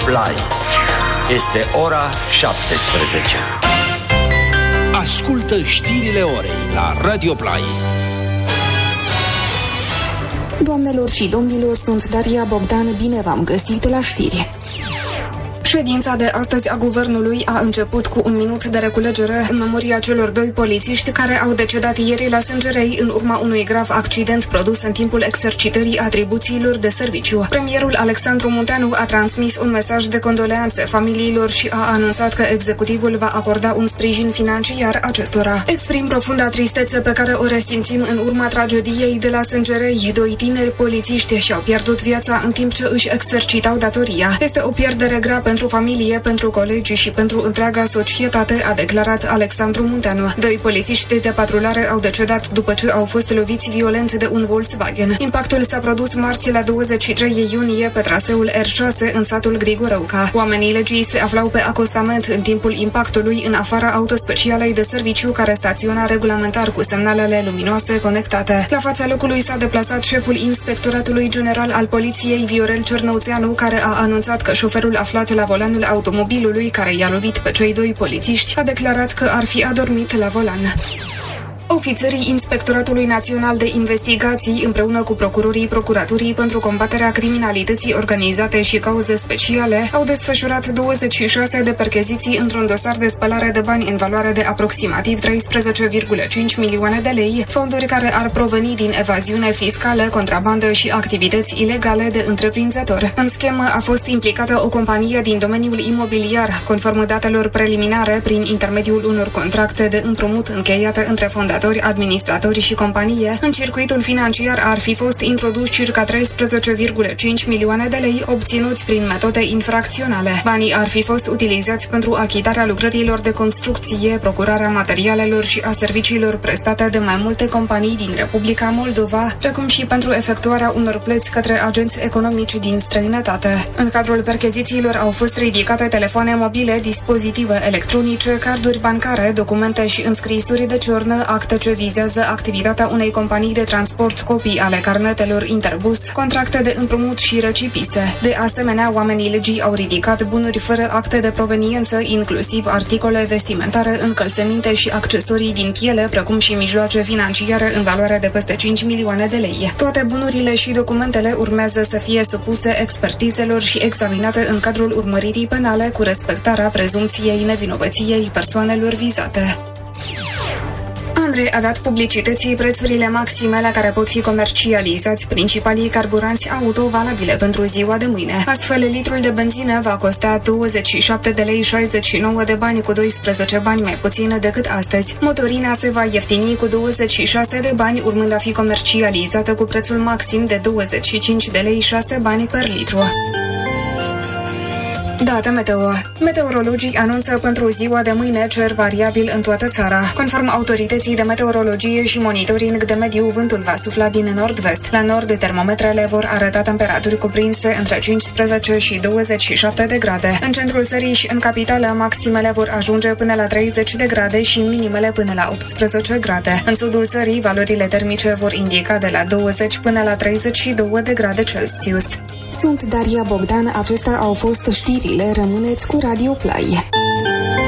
Play. Este ora 17. Ascultă știrile orei la Radio Play. Doamnelor și domnilor, sunt Daria Bogdan, bine v-am găsit la știri. Ședința de astăzi a Guvernului a început cu un minut de reculegere în memoria celor doi polițiști care au decedat ieri la Sângerei în urma unui grav accident produs în timpul exercitării atribuțiilor de serviciu. Premierul Alexandru Munteanu a transmis un mesaj de condoleanțe familiilor și a anunțat că executivul va acorda un sprijin financiar acestora. Exprim profunda tristețe pe care o resimțim în urma tragediei de la Sângerei. Doi tineri polițiști și-au pierdut viața în timp ce își exercitau datoria. Este o pierdere grea pentru familie, pentru colegi și pentru întreaga societate, a declarat Alexandru Munteanu. Doi polițiști de patrulare au decedat după ce au fost loviți violent de un Volkswagen. Impactul s-a produs marți la 23 iunie pe traseul R6 în satul Grigorăuca. Oamenii legii se aflau pe acostament în timpul impactului în afara autospecialei de serviciu care staționa regulamentar cu semnalele luminoase conectate. La fața locului s-a deplasat șeful Inspectoratului General al Poliției, Viorel Cernăuțeanu, care a anunțat că șoferul aflat la volanul automobilului care i-a lovit pe cei doi polițiști a declarat că ar fi adormit la volan. Ofițerii Inspectoratului Național de Investigații, împreună cu procurorii Procuraturii pentru combaterea criminalității organizate și cauze speciale, au desfășurat 26 de percheziții într-un dosar de spălare de bani în valoare de aproximativ 13,5 milioane de lei, fonduri care ar proveni din evaziune fiscală, contrabandă și activități ilegale de întreprinzător. În schemă a fost implicată o companie din domeniul imobiliar, conform datelor preliminare, prin intermediul unor contracte de împrumut încheiate între fondatori, administratori și companie. În circuitul financiar ar fi fost introdus circa 13,5 milioane de lei obținuți prin metode infracționale. Banii ar fi fost utilizați pentru achitarea lucrărilor de construcție, procurarea materialelor și a serviciilor prestate de mai multe companii din Republica Moldova, precum și pentru efectuarea unor plăți către agenți economici din străinătate. În cadrul perchezițiilor au fost ridicate telefoane mobile, dispozitive electronice, carduri bancare, documente și înscrisuri de ciornă, acte ce vizează activitatea unei companii de transport, copii ale carnetelor Interbus, contracte de împrumut și recipise. De asemenea, oamenii legii au ridicat bunuri fără acte de proveniență, inclusiv articole vestimentare, încălțăminte și accesorii din piele, precum și mijloace financiare în valoare de peste 5 milioane de lei. Toate bunurile și documentele urmează să fie supuse expertizelor și examinate în cadrul urmăririi penale cu respectarea prezumției nevinovăției persoanelor vizate. Andrei a dat publicității prețurile maxime la care pot fi comercializați principalii carburanți auto valabile pentru ziua de mâine. Astfel, litrul de benzină va costa 27 de lei 69 de bani, cu 12 bani mai puțin decât astăzi. Motorina se va ieftini cu 26 de bani, urmând a fi comercializată cu prețul maxim de 25 de lei 6 bani per litru. Date meteo. Meteorologii anunță pentru ziua de mâine cer variabil în toată țara. Conform autorității de meteorologie și monitoring de mediu, vântul va sufla din nord-vest. La nord, termometrele vor arăta temperaturi cuprinse între 15 și 27 de grade. În centrul țării și în capitală, maximele vor ajunge până la 30 de grade și minimele până la 18 grade. În sudul țării, valorile termice vor indica de la 20 până la 32 de grade Celsius. Sunt Daria Bogdan, acestea au fost știrile, rămâneți cu Radio Play.